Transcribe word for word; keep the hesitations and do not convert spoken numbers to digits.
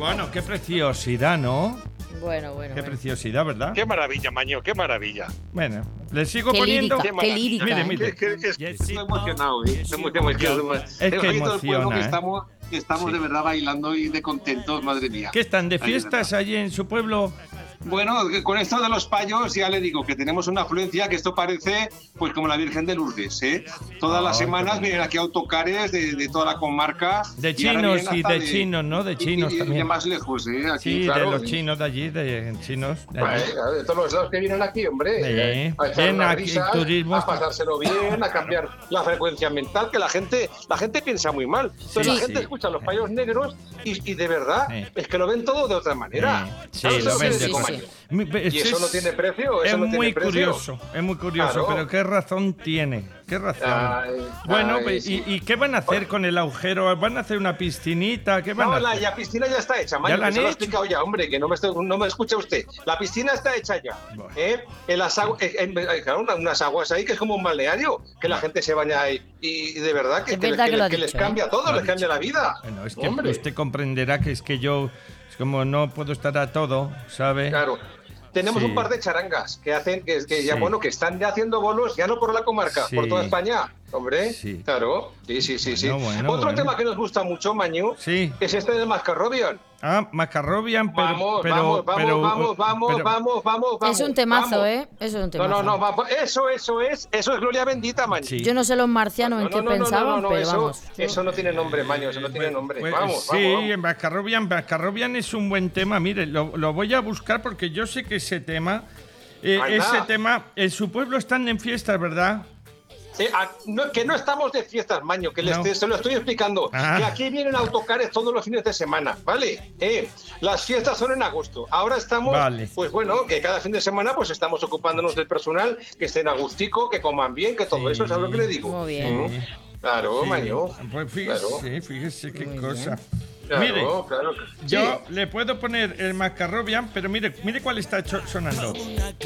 bueno, qué preciosidad, ¿no? Bueno, bueno. Qué bueno. preciosidad, ¿verdad? Qué maravilla, Maño, qué maravilla. Bueno, le sigo Qué poniendo. lírica, qué lírica. Mire, ¿eh? mire. Que- que- que estoy emocionado, ¿eh? Estoy muy emocionado. Es que Tengo aquí todo el pueblo emociona, que ¿eh? estamos, que estamos Sí. de verdad bailando y de contentos, madre mía. ¿Qué están de Ay, de fiestas verdad. allí en su pueblo? Bueno, con esto de los payos ya le digo que tenemos una afluencia que esto parece pues como la Virgen de Lourdes, ¿eh? Todas Ah, las qué semanas bonito. vienen aquí autocares de, de toda la comarca. De y ahora chinos vienen y hasta de chinos, ¿no? De y- chinos y, y también. de más lejos, ¿eh? Aquí, Sí, claro. de los chinos de allí, de chinos. De allí. Vale, de todos los lados que vienen aquí, hombre. Sí. eh, a echar Bien, unas aquí el risas, turismo a está- pasárselo bien, a cambiar la frecuencia mental, que la gente, la gente piensa muy mal. Entonces Sí, la gente sí. escucha los payos negros y, y de verdad Sí. es que lo ven todo de otra manera. Eh, Sí, ¿Sabes lo que ven te de digo, sí, Maño? Mi- Y eso es- no tiene precio, eso es no tiene muy precio. curioso, es muy curioso, Claro. pero qué razón tiene, qué razón. Ay, bueno, ay, pues, sí. ¿y, y qué van a hacer con el agujero? ¿Van a hacer una piscinita? ¿Qué van No, a la hacer? ya piscina ya está hecha, Maño, ¿Ya la que han se lo he hecho? explicado ya, hombre, que no me, estoy- no me escucha usted. La piscina está hecha ya. Bueno. ¿eh? En las agu- eh, en- eh, claro, una- unas aguas ahí que es como un balneario, que la gente se baña ahí. Y, y de verdad que, Es que, verdad que que lo ha les- que les dicho, ¿eh? cambia todo, Lo ha les cambia dicho. la vida. Bueno, es que Hombre, usted comprenderá que es que yo, es como no puedo estar a todo, ¿sabe? claro. Tenemos Sí. un par de charangas que hacen que, que ya Sí. bueno que están ya haciendo bolos ya no por la comarca, Sí. por toda España, hombre. Sí. Claro. Sí, sí, sí, sí. Bueno, bueno, Otro bueno. tema que nos gusta mucho, Mañu, Sí. es este de Mascarrobian. Ah, Macarrobian, pero... Vamos, pero, vamos, vamos, pero- vamos, vamos, pero- vamos, vamos, vamos. Es un temazo, vamos. ¿eh? Eso es un No, temazo. no, no, vamos. Eso, eso es, eso es gloria bendita, Maño. Sí. Yo no sé los marcianos en No, qué no, no, no, pensaban, no, no, pero eso, vamos. eso no tiene nombre, Maño, eso no tiene nombre. Pues, vamos, sí, vamos, vamos. Mascarrobian, Mascarrobian es un buen tema. Mire, lo, lo voy a buscar porque yo sé que ese tema, eh, Anda. ese tema, en su pueblo están en fiestas, ¿verdad? Eh, a- no, que no estamos de fiestas, Maño, que les No. te- se lo estoy explicando. Ah. Que aquí vienen autocares todos los fines de semana, ¿vale? Eh, las fiestas son en agosto. Ahora estamos, Vale. pues bueno, que cada fin de semana pues estamos ocupándonos del personal, que estén a gustico, que coman bien, que todo Sí. eso, ¿sabes lo que le digo? Muy bien. Mm, Claro, Sí. Maño. Pues fíjese, Claro. fíjese qué Muy cosa. Claro, Mire, claro. yo Sí. le puedo poner el Mascarrobian, pero mire, mire cuál está cho- sonando.